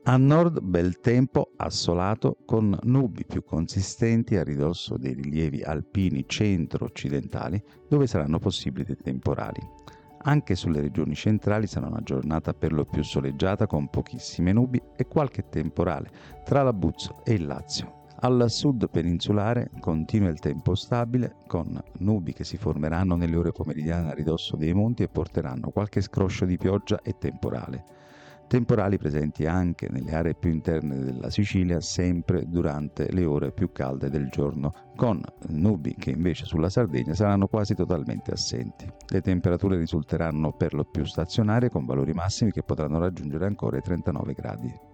A nord bel tempo assolato con nubi più consistenti a ridosso dei rilievi alpini centro-occidentali dove saranno possibili dei temporali. Anche sulle regioni centrali sarà una giornata per lo più soleggiata con pochissime nubi e qualche temporale tra l'Abruzzo e il Lazio. Al sud peninsulare continua il tempo stabile con nubi che si formeranno nelle ore pomeridiane a ridosso dei monti e porteranno qualche scroscio di pioggia e temporale. Temporali presenti anche nelle aree più interne della Sicilia sempre durante le ore più calde del giorno, con nubi che invece sulla Sardegna saranno quasi totalmente assenti. Le temperature risulteranno per lo più stazionarie con valori massimi che potranno raggiungere ancora i 39 gradi.